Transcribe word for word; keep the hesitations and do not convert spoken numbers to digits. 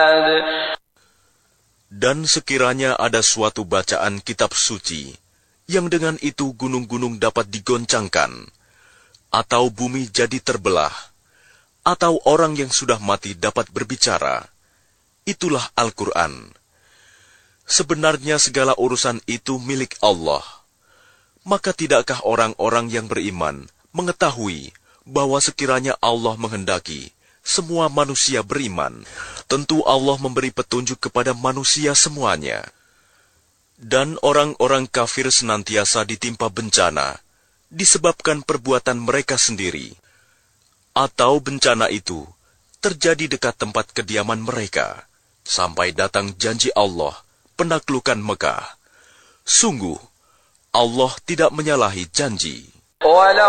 Dan sekiranya ada suatu bacaan kitab suci, yang dengan itu gunung-gunung dapat digoncangkan, atau bumi jadi terbelah, atau orang yang sudah mati dapat berbicara, itulah Al-Quran. Sebenarnya segala urusan itu milik Allah. Maka tidakkah orang-orang yang beriman mengetahui bahwa sekiranya Allah menghendaki semua manusia beriman, tentu Allah memberi petunjuk kepada manusia semuanya. Dan orang-orang kafir senantiasa ditimpa bencana disebabkan perbuatan mereka sendiri, atau bencana itu terjadi dekat tempat kediaman mereka, sampai datang janji Allah penaklukan Mekah. Sungguh, Allah tidak menyalahi janji.